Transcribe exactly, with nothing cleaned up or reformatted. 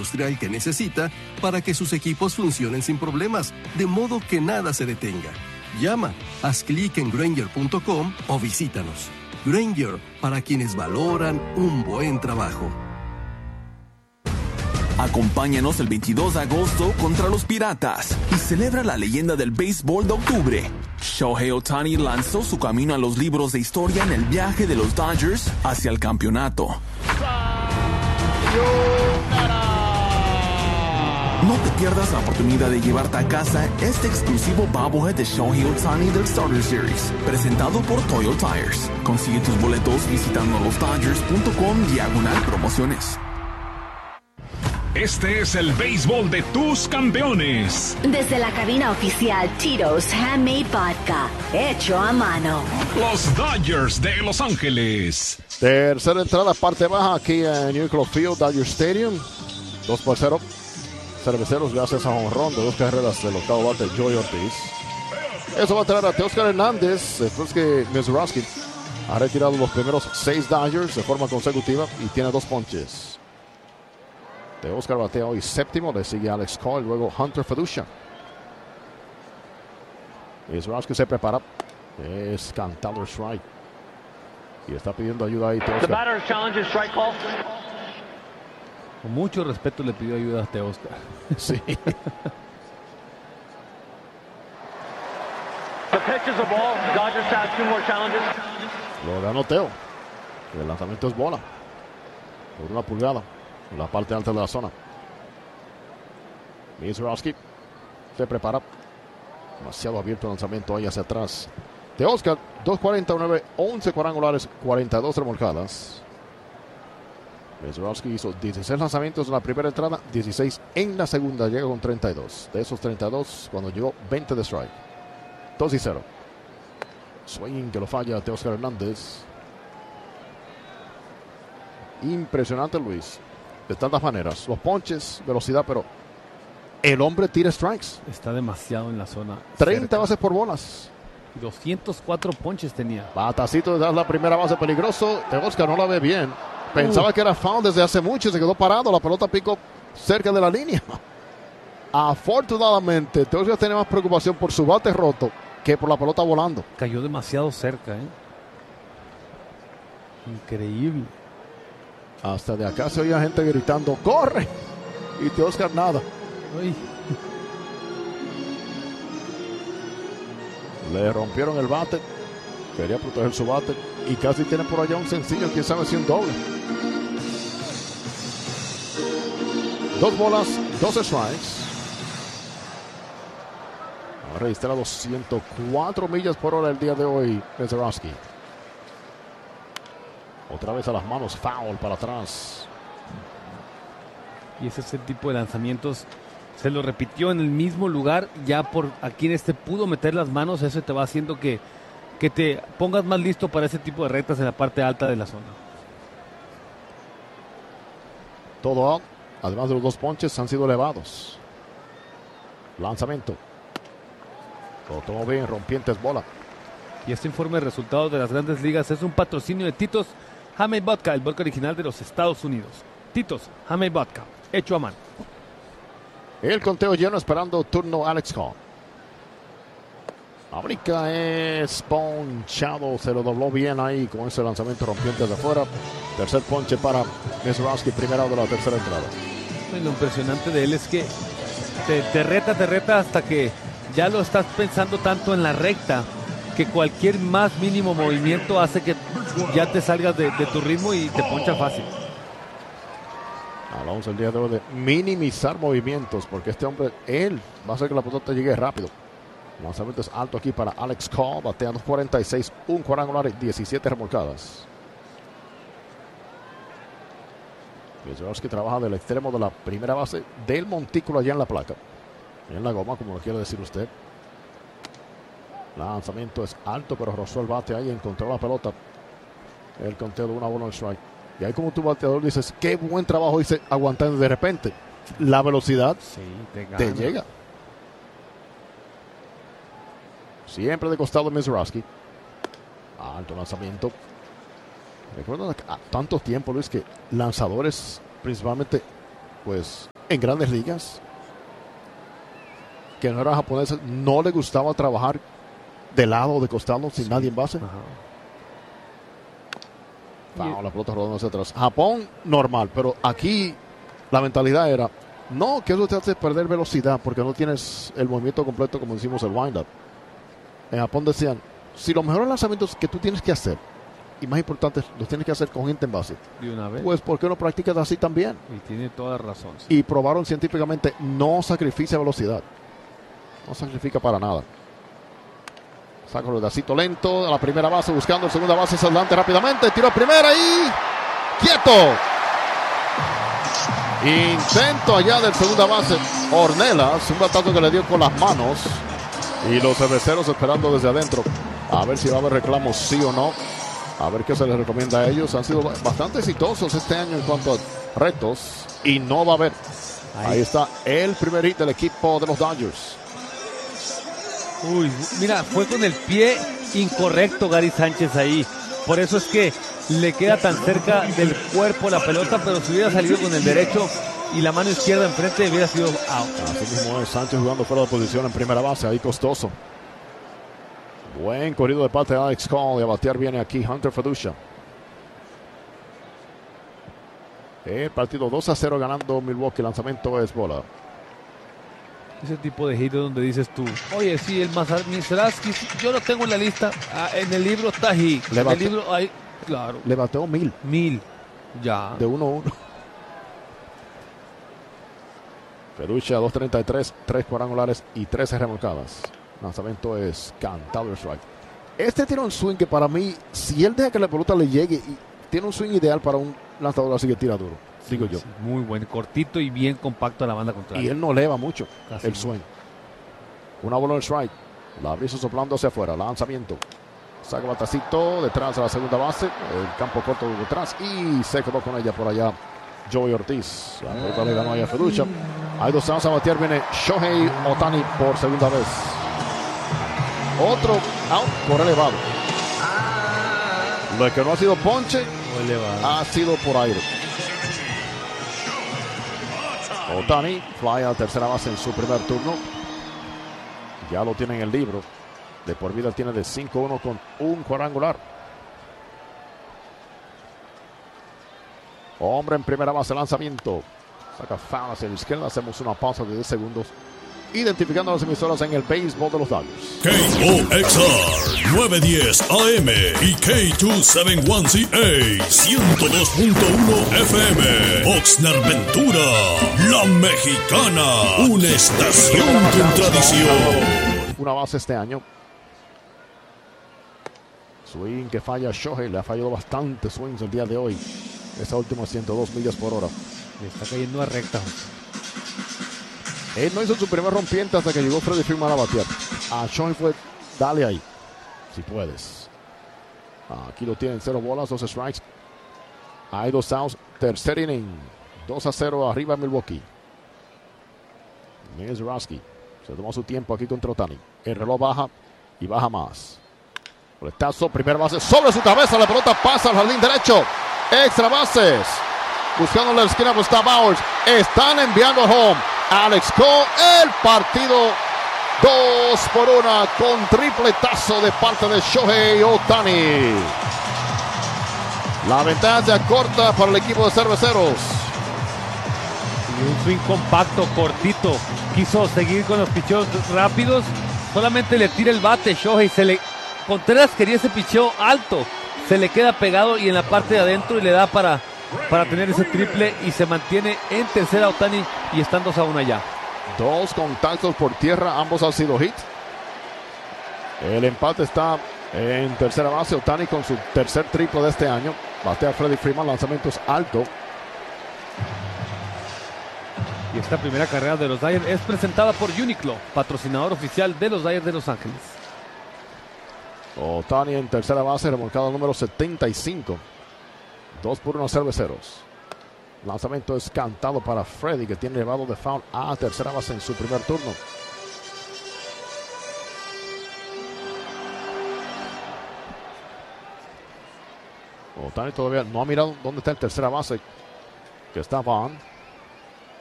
industrial que necesita para que sus equipos funcionen sin problemas, de modo que nada se detenga. Llama, haz clic en Grainger punto com o visítanos. Grainger, para quienes valoran un buen trabajo. Acompáñanos el veintidós de agosto contra los Piratas y celebra la leyenda del béisbol de octubre. Shohei Ohtani lanzó su camino a los libros de historia en el viaje de los Dodgers hacia el campeonato. No te pierdas la oportunidad de llevarte a casa este exclusivo bobblehead de Shohei Ohtani del Starter Series, presentado por Toyo Tires. Consigue tus boletos visitando los dodgers punto com diagonal promociones. Este es el béisbol de tus campeones. Desde la cabina oficial Tito's Handmade Vodka, hecho a mano. Los Dodgers de Los Ángeles. Tercera entrada, parte baja aquí en Nuclear Field, Dodger Stadium. dos por cero. Cerveceros gracias a jonrón de dos carreras del octavo bate, Joey Ortiz. Eso va a traer a Teoscar Hernández después que Misiorowski ha retirado los primeros seis Dodgers de forma consecutiva y tiene dos ponches. Teoscar batea hoy séptimo, le sigue Alex Cole, luego Hunter Feducia. Misiorowski se prepara, es cantado strike y está pidiendo ayuda ahí Teoscar. Con mucho respeto le pidió ayuda a Teoscar. Sí. Lo ganó Teo. El lanzamiento es bola. Por una pulgada. En la parte alta de la zona. Misiorowski se prepara. Demasiado abierto el lanzamiento ahí hacia atrás. Teoscar, dos cuarenta y nueve, once cuadrangulares, cuarenta y dos remolcadas. Misiorowski hizo dieciséis lanzamientos en la primera entrada, dieciséis en la segunda, llega con treinta y dos. De esos treinta y dos, cuando llegó veinte de strike. dos y cero. Swing que lo falla Teoscar Hernández. Impresionante, Luis. De tantas maneras. Los ponches, velocidad, pero el hombre tira strikes. Está demasiado en la zona. treinta cerca. bases por bolas. doscientos cuatro ponches tenía. Batacito de dar la primera base, peligroso. Teoscar no la ve bien. Pensaba uh. que era foul desde hace mucho y se quedó parado. La pelota picó cerca de la línea. Afortunadamente, Teoscar tiene más preocupación por su bate roto que por la pelota volando. Cayó demasiado cerca, ¿eh? Increíble. Hasta de acá se oía gente gritando, ¡corre! Y Teoscar nada. Uy. Le rompieron el bate. Quería proteger su bate. Y casi tiene por allá un sencillo. Quién sabe si un doble. Dos bolas, dos strikes. Ha registrado ciento cuatro millas por hora el día de hoy, Misiorowski. Otra vez a las manos, foul para atrás. Y ese es el tipo de lanzamientos. Se lo repitió en el mismo lugar. Ya por aquí en este pudo meter las manos. Eso te va haciendo que, que te pongas más listo para ese tipo de rectas en la parte alta de la zona. Todo out. Además de los dos ponches han sido elevados. Lanzamiento. Lo tomó bien, rompientes bola. Y este informe de resultados de las Grandes Ligas es un patrocinio de Tito's Handmade Vodka, el vodka original de los Estados Unidos. Tito's Handmade Vodka, hecho a mano. El conteo lleno esperando turno Alex Cole. Abrica es ponchado, se lo dobló bien ahí con ese lanzamiento rompiente de afuera. Tercer ponche para Misiorowski, primera de la tercera entrada. Y lo impresionante de él es que te, te reta, te reta hasta que ya lo estás pensando tanto en la recta que cualquier más mínimo movimiento hace que ya te salgas de, de tu ritmo y te poncha fácil. Hablamos el día de hoy de minimizar movimientos, porque este hombre, él va a hacer que la pelota llegue rápido. El lanzamiento es alto aquí para Alex Cole, bateando cuarenta y seis, un cuadrangular y diecisiete remolcadas. Misiorowski trabaja del extremo de la primera base del montículo allá en la placa. En la goma, como lo quiere decir usted. El lanzamiento es alto, pero rozó el bate ahí, encontró la pelota. El conteo de una bola en strike. Y ahí como tu bateador dices, qué buen trabajo hice aguantando. De repente, la velocidad sí, te, te llega. Siempre de costado Misiorowski. Alto lanzamiento. Recuerdo tanto tiempo, Luis, que lanzadores, principalmente, pues, en Grandes Ligas, que no era japonés, no le gustaba trabajar de lado o de costado sin sí. nadie en base. Wow, la pelota rodando hacia atrás. Japón, normal, pero aquí la mentalidad era, no, que eso te hace perder velocidad porque no tienes el movimiento completo como decimos el wind-up. En Japón decían, si los mejores lanzamientos que tú tienes que hacer, y más importante, los tienes que hacer con gente en base, de una vez, pues ¿por qué no practicas así también? Y tiene toda razón. Sí. Y probaron científicamente, no sacrifica velocidad. No sacrifica para nada. Saca el pedacito lento a la primera base, buscando el segunda base, hacia adelante rápidamente, tiro a primera y ¡quieto! Intento allá del segunda base, Ornelas, un batazo que le dio con las manos y los cerveceros esperando desde adentro a ver si va a haber reclamos sí o no, a ver qué se les recomienda a ellos. Han sido bastante exitosos este año en cuanto a retos y no va a haber. Ahí, Ahí está el primer hit del equipo de los Dodgers. Uy, mira, fue con el pie incorrecto Gary Sánchez ahí. Por eso es que le queda tan cerca del cuerpo la pelota, pero si hubiera salido con el derecho y la mano izquierda enfrente hubiera sido out. Así mismo es, Sánchez jugando fuera de posición en primera base, ahí costoso. Buen corrido de parte de Alex Cole y a batear viene aquí Hunter Feducia. El partido dos a cero ganando Milwaukee, lanzamiento es bola. Ese tipo de hit donde dices tú, oye, sí, el Masarsky, yo lo tengo en la lista, ah, en el libro está ahí, en el libro hay, claro. Le bateó mil. Mil, ya. De uno a uno. Feducia, dos treinta y tres, tres cuadrangulares y trece remolcadas. Lanzamiento es cantado el strike. Este tiene un swing que para mí, si él deja que la pelota le llegue, y tiene un swing ideal para un lanzador así que tira duro. Digo yo. Sí, muy buen, cortito y bien compacto a la banda contraria. Y él no eleva mucho Casi el no. swing. Una bola en strike. La brisa soplando hacia afuera. Lanzamiento. Saca batacito detrás de la segunda base. El campo corto detrás. Y se quedó con ella por allá Joey Ortiz. La pelota le ganó allá a Feducia. Hay dos outs a batear. Viene Shohei Ohtani por segunda vez. Otro out por elevado. Lo que no ha sido ponche ha sido por aire. Ohtani, fly a tercera base en su primer turno. Ya lo tiene en el libro. De por vida tiene de cinco uno con un cuadrangular. Hombre en primera base, lanzamiento. Saca foul hacia la izquierda. Hacemos una pausa de diez segundos. Identificando las emisoras en el béisbol de los Dodgers. K O X R nueve diez A M y K doscientos setenta y uno C A ciento dos punto uno F M. Oxnard Ventura, La Mexicana, una estación con tradición. Una base este año. Swing que falla Shohei. Le ha fallado bastante swings el día de hoy. Esa última ciento dos millas por hora. Le está cayendo a recta. Él no hizo su primer rompiente hasta que llegó Freddie Freeman a batear. A Shohei fue, dale ahí, si puedes. Aquí lo tienen, cero bolas, dos strikes. Hay dos outs, tercer inning. dos a cero arriba Milwaukee. Mizraski se tomó su tiempo aquí contra Ohtani. El reloj baja y baja más. Boletazo, primera base sobre su cabeza. La pelota pasa al jardín derecho. Extra bases. Buscando la esquina, pues está Bowers. Están enviando home. Alex Cole, el partido dos por uno con tripletazo de parte de Shohei Ohtani. La ventaja se acorta para el equipo de cerveceros. Y un swing compacto, cortito. Quiso seguir con los picheos rápidos. Solamente le tira el bate Shohei. Se le... Contreras quería ese picheo alto. Se le queda pegado y en la parte de adentro y le da para... para tener ese triple y se mantiene en tercera Ohtani y están dos a uno allá. Dos contactos por tierra, ambos han sido hit. El empate está en tercera base. Ohtani con su tercer triple de este año. Batea Freddie Freeman, lanzamientos alto. Y esta primera carrera de los Dodgers es presentada por Uniqlo, patrocinador oficial de los Dodgers de Los Ángeles. Ohtani en tercera base, remolcado número setenta y cinco. dos por uno cerveceros. Lanzamiento es cantado para Freddy, que tiene llevado de foul a tercera base en su primer turno. Ohtani todavía no ha mirado dónde está el tercera base, que está Vaughn.